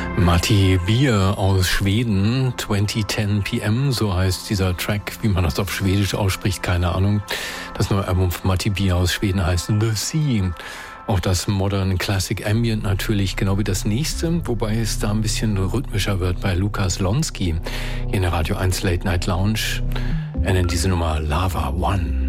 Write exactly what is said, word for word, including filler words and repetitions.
Matti Bier aus Schweden, zwanzig zehn P M, so heißt dieser Track, wie man das auf Schwedisch ausspricht, keine Ahnung. Das neue Album von Matti Bier aus Schweden heißt The Sea. Auch das Modern Classic Ambient natürlich, genau wie das nächste, wobei es da ein bisschen rhythmischer wird bei Lukas Lonsky hier in der Radio eins Late Night Lounge. Er nennt diese Nummer Lava One.